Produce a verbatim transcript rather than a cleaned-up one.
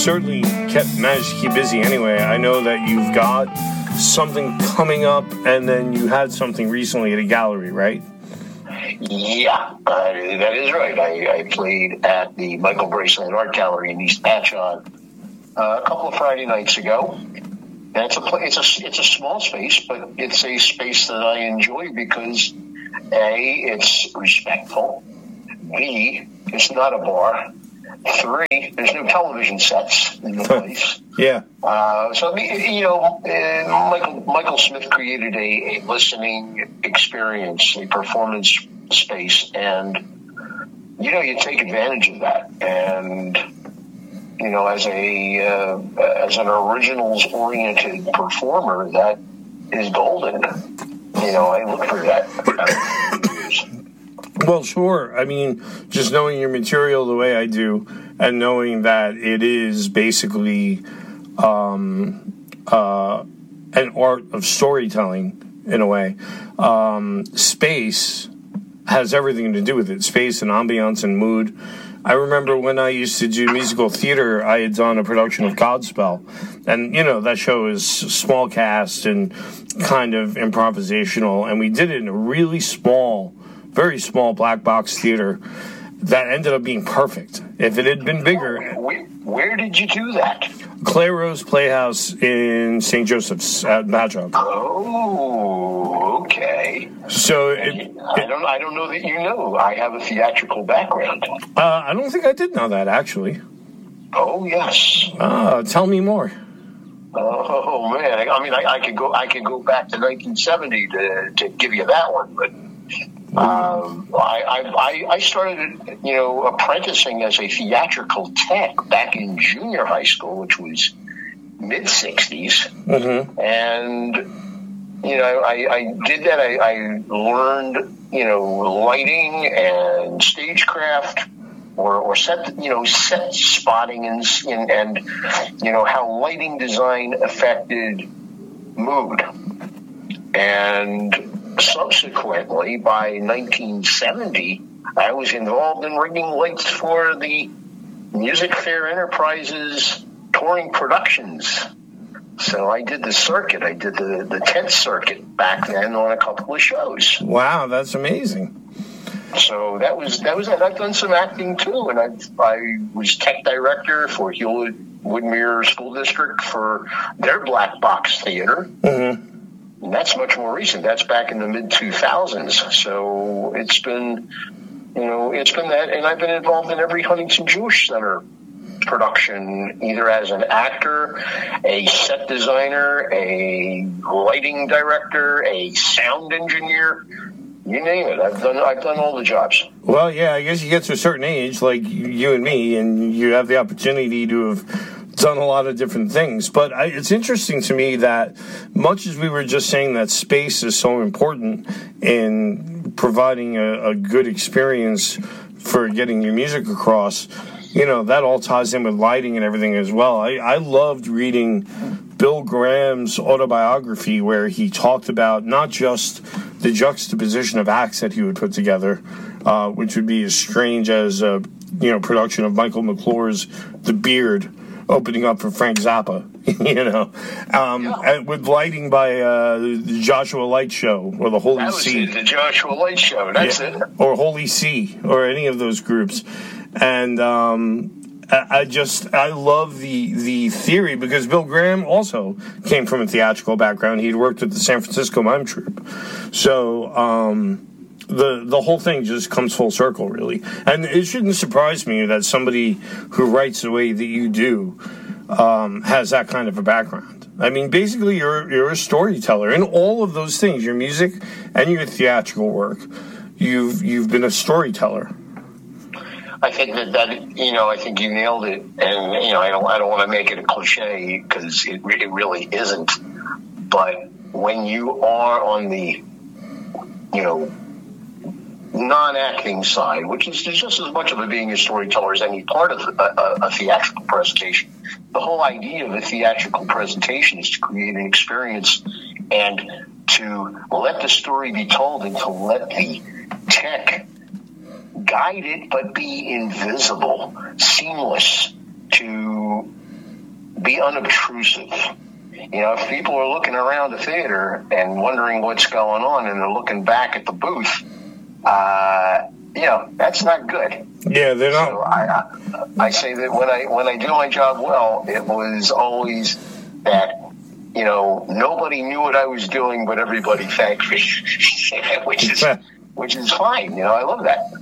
certainly kept managed to keep busy anyway. I know that you've got something coming up, and then you had something recently at a gallery, right? Yeah, uh, that is right. I, I played at the Michael Braceland Art Gallery in East Patchogue uh, a couple of Friday nights ago. And it's a it's a it's a small space, but it's a space that I enjoy because A, it's respectful. B, it's not a bar. Three, there's no television sets in the place. Yeah. Uh, so, I mean, you know, uh, Michael Michael Smith created a, a listening experience, a performance space, and, you know, you take advantage of that. And, you know, as a uh, as an originals-oriented performer, that is golden. You know, I look for that. Well, sure. I mean, just knowing your material the way I do, and knowing that it is basically um, uh, an art of storytelling in a way, um, space has everything to do with it. Space and ambiance and mood. I remember when I used to do musical theater, I had done a production of Godspell. And, you know, that show is small cast and kind of improvisational. And we did it in a really small, very small black box theater that ended up being perfect. If it had been bigger... Where, where did you do that? Claire Rose Playhouse in Saint Joseph's at Patchogue. Oh, okay. So it, I don't. I don't know that you know. I have a theatrical background. Uh, I don't think I did know that, actually. Oh yes. Uh, tell me more. Oh man. I mean, I, I could go. I could go back to nineteen seventy to to give you that one, but. Um, I, I I started, you know, apprenticing as a theatrical tech back in junior high school, which was mid sixties, mm-hmm. and you know, I, I did that. I, I learned, you know, lighting and stagecraft, or or set, you know, set spotting and and, and you know how lighting design affected mood, and. Subsequently, by nineteen seventy, I was involved in rigging lights for the Music Fair Enterprises touring productions. So I did the circuit. I did the, the tenth circuit back then on a couple of shows. Wow, that's amazing. So that was that was it. I've done some acting too, and I I was tech director for Hewlett Woodmere School District for their black box theater. Mm-hmm. And that's much more recent. That's back in the mid two thousands. So it's been, you know, it's been that. And I've been involved in every Huntington Jewish Center production, either as an actor, a set designer, a lighting director, a sound engineer. You name it. I've done I've done all the jobs. Well, yeah, I guess you get to a certain age, like you and me, and you have the opportunity to have done a lot of different things. But I, it's interesting to me that much as we were just saying that space is so important in providing a, a good experience for getting your music across, you know, that all ties in with lighting and everything as well. I, I loved reading Bill Graham's autobiography, where he talked about not just the juxtaposition of acts that he would put together, uh, which would be as strange as a, you know, production of Michael McClure's The Beard opening up for Frank Zappa, you know, um, yeah. with lighting by uh, the Joshua Light Show or the Holy that was See. It, the Joshua Light Show, that's yeah. it. Or Holy See, or any of those groups. And um, I, I just, I love the, the theory, because Bill Graham also came from a theatrical background. He'd worked at the San Francisco Mime Troupe. So, um... The the whole thing just comes full circle, really. And it shouldn't surprise me that somebody who writes the way that you do um, has that kind of a background. I mean, basically, you're you're a storyteller in all of those things, your music and your theatrical work. You've you've been a storyteller. I think that, that you know, I think you nailed it. And, you know, I don't I don't want to make it a cliche, because it, it really isn't. But when you are on the, you know, non-acting side, which is just as much of a being a storyteller as any part of a, a, a theatrical presentation. The whole idea of a theatrical presentation is to create an experience and to let the story be told, and to let the tech guide it, but be invisible, seamless to be unobtrusive. You know, if people are looking around the theater and wondering what's going on, and they're looking back at the booth, uh, you know, that's not good. Yeah, they're not. So I, I, I say that when I when I do my job well, it was always that, you know, nobody knew what I was doing, but everybody thanked me, which is which is fine. You know, I love that.